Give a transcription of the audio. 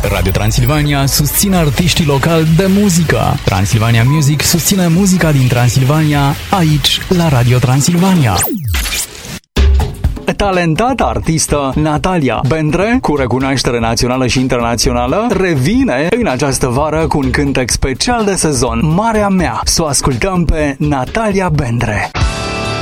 Radio Transilvania susține artiștii locali de muzică. Transilvania Music susține muzica din Transilvania aici, la Radio Transilvania. Talentata artistă Natalia Bendre, cu recunoaștere națională și internațională, revine în această vară cu un cântec special de sezon, Marea Mea. Să o ascultăm pe Natalia Bendre.